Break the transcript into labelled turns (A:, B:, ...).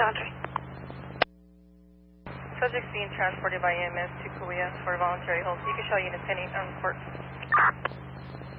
A: Audrey.
B: Subject's being transported by EMS to Kaweah for voluntary hold. You can show unit 10 on court.